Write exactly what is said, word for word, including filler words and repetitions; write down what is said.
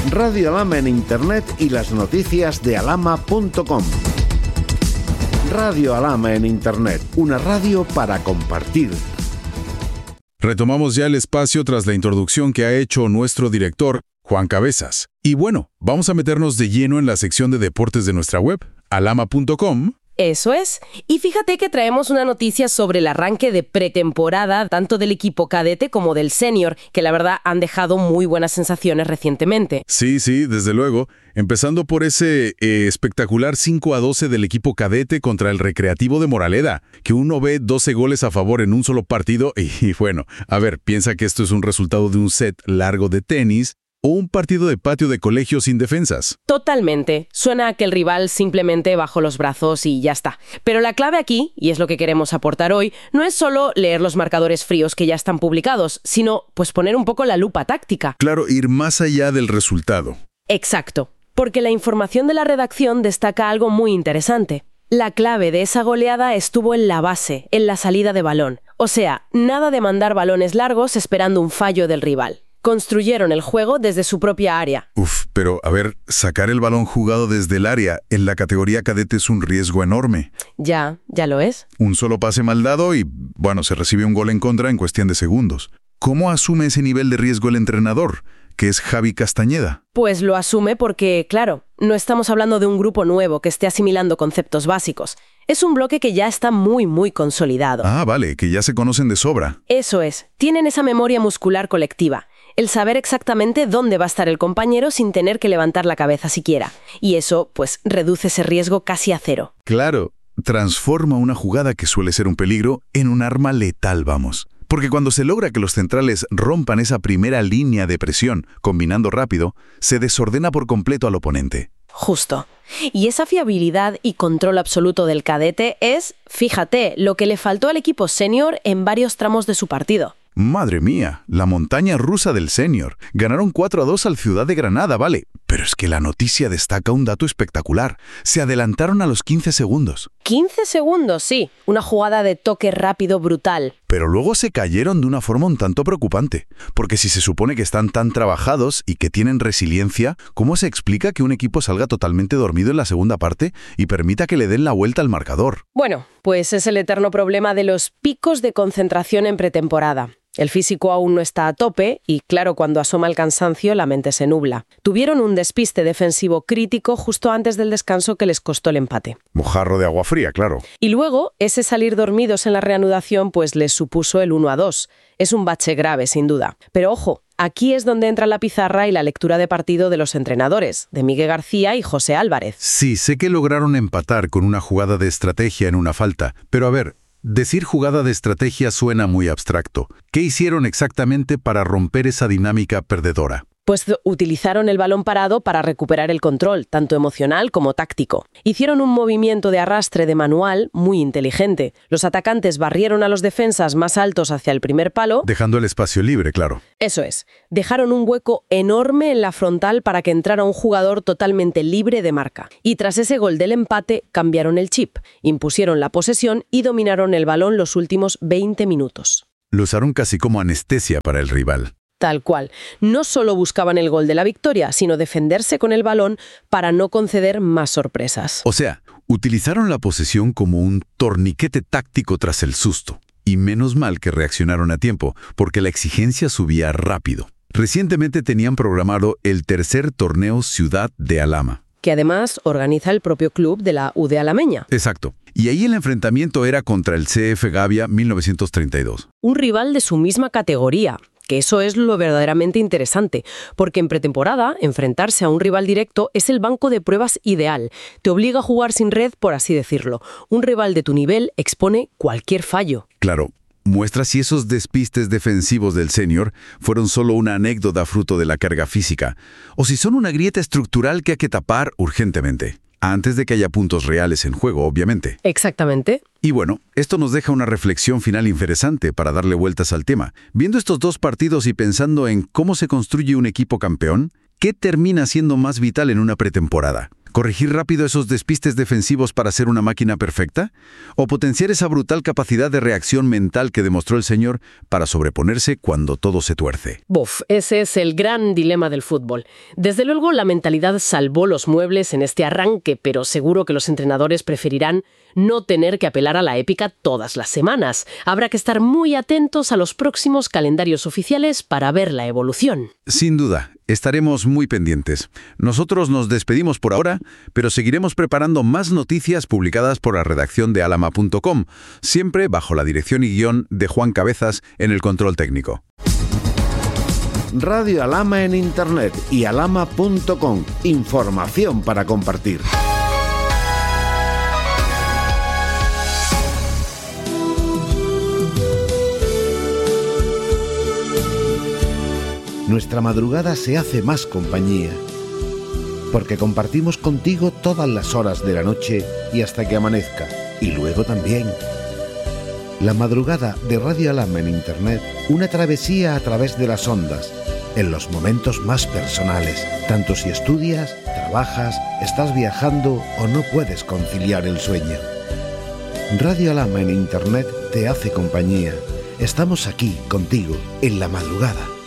Radio Alhama en Internet y las noticias de alhama punto com. Radio Alhama en Internet, una radio para compartir. Retomamos ya el espacio tras la introducción que ha hecho nuestro director, Juan Cabezas. Y bueno, vamos a meternos de lleno en la sección de deportes de nuestra web, alhama punto com. Eso es. Y fíjate que traemos una noticia sobre el arranque de pretemporada tanto del equipo cadete como del senior, que la verdad han dejado muy buenas sensaciones recientemente. Sí, sí, desde luego. Empezando por ese eh, espectacular cinco a doce del equipo cadete contra el Recreativo de Moraleda, que uno ve doce goles a favor en un solo partido y, y bueno, a ver, piensa que esto es un resultado de un set largo de tenis o un partido de patio de colegio sin defensas. Totalmente. Suena a que el rival simplemente bajó los brazos y ya está. Pero la clave aquí, y es lo que queremos aportar hoy, no es solo leer los marcadores fríos que ya están publicados, sino pues poner un poco la lupa táctica. Claro, ir más allá del resultado. Exacto. Porque la información de la redacción destaca algo muy interesante. La clave de esa goleada estuvo en la base, en la salida de balón. O sea, nada de mandar balones largos esperando un fallo del rival. Construyeron el juego desde su propia área. Uf, pero a ver, sacar el balón jugado desde el área en la categoría cadete es un riesgo enorme. Ya, ya lo es. Un solo pase mal dado y, bueno, se recibe un gol en contra en cuestión de segundos. ¿Cómo asume ese nivel de riesgo el entrenador, que es Javi Castañeda? Pues lo asume porque, claro, no estamos hablando de un grupo nuevo que esté asimilando conceptos básicos. Es un bloque que ya está muy, muy consolidado. Ah, vale, que ya se conocen de sobra. Eso es. Tienen esa memoria muscular colectiva. El saber exactamente dónde va a estar el compañero sin tener que levantar la cabeza siquiera. Y eso, pues, reduce ese riesgo casi a cero. Claro, transforma una jugada que suele ser un peligro en un arma letal, vamos. Porque cuando se logra que los centrales rompan esa primera línea de presión, combinando rápido, se desordena por completo al oponente. Justo. Y esa fiabilidad y control absoluto del cadete es, fíjate, lo que le faltó al equipo senior en varios tramos de su partido. Madre mía, la montaña rusa del senior. Ganaron cuatro a dos al Ciudad de Granada, vale. Pero es que la noticia destaca un dato espectacular. Se adelantaron a los quince segundos. quince segundos, sí. Una jugada de toque rápido brutal. Pero luego se cayeron de una forma un tanto preocupante. Porque si se supone que están tan trabajados y que tienen resiliencia, ¿cómo se explica que un equipo salga totalmente dormido en la segunda parte y permita que le den la vuelta al marcador? Bueno, pues es el eterno problema de los picos de concentración en pretemporada. El físico aún no está a tope y, claro, cuando asoma el cansancio, la mente se nubla. Tuvieron un despiste defensivo crítico justo antes del descanso que les costó el empate. Mojarro de agua fría, claro. Y luego, ese salir dormidos en la reanudación, pues les supuso el uno a dos. Es un bache grave, sin duda. Pero ojo, aquí es donde entra la pizarra y la lectura de partido de los entrenadores, de Miguel García y José Álvarez. Sí, sé que lograron empatar con una jugada de estrategia en una falta, pero a ver, decir jugada de estrategia suena muy abstracto. ¿Qué hicieron exactamente para romper esa dinámica perdedora? Pues utilizaron el balón parado para recuperar el control, tanto emocional como táctico. Hicieron un movimiento de arrastre de manual muy inteligente. Los atacantes barrieron a los defensas más altos hacia el primer palo. Dejando el espacio libre, claro. Eso es. Dejaron un hueco enorme en la frontal para que entrara un jugador totalmente libre de marca. Y tras ese gol del empate, cambiaron el chip, impusieron la posesión y dominaron el balón los últimos veinte minutos. Lo usaron casi como anestesia para el rival. Tal cual. No solo buscaban el gol de la victoria, sino defenderse con el balón para no conceder más sorpresas. O sea, utilizaron la posesión como un torniquete táctico tras el susto. Y menos mal que reaccionaron a tiempo, porque la exigencia subía rápido. Recientemente tenían programado el tercer torneo Ciudad de Alhama, que además organiza el propio club de la U de Alameña. Exacto. Y ahí el enfrentamiento era contra el C F Gavia mil novecientos treinta y dos. Un rival de su misma categoría. Que eso es lo verdaderamente interesante, porque en pretemporada, enfrentarse a un rival directo es el banco de pruebas ideal. Te obliga a jugar sin red, por así decirlo. Un rival de tu nivel expone cualquier fallo. Claro, muestra si esos despistes defensivos del senior fueron solo una anécdota fruto de la carga física, o si son una grieta estructural que hay que tapar urgentemente. Antes de que haya puntos reales en juego, obviamente. Exactamente. Y bueno, esto nos deja una reflexión final interesante para darle vueltas al tema. Viendo estos dos partidos y pensando en cómo se construye un equipo campeón, ¿qué termina siendo más vital en una pretemporada? ¿Corregir rápido esos despistes defensivos para ser una máquina perfecta? ¿O potenciar esa brutal capacidad de reacción mental que demostró el señor para sobreponerse cuando todo se tuerce? Buf, ese es el gran dilema del fútbol. Desde luego, la mentalidad salvó los muebles en este arranque, pero seguro que los entrenadores preferirán no tener que apelar a la épica todas las semanas. Habrá que estar muy atentos a los próximos calendarios oficiales para ver la evolución. Sin duda, estaremos muy pendientes. Nosotros nos despedimos por ahora, pero seguiremos preparando más noticias publicadas por la redacción de alama punto com, siempre bajo la dirección y guión de Juan Cabezas en el control técnico. Radio Alama en Internet y alama punto com. Información para compartir. Nuestra madrugada se hace más compañía, porque compartimos contigo todas las horas de la noche y hasta que amanezca, y luego también. La madrugada de Radio Alama en Internet, una travesía a través de las ondas, en los momentos más personales, tanto si estudias, trabajas, estás viajando o no puedes conciliar el sueño. Radio Alama en Internet te hace compañía. Estamos aquí contigo en la madrugada.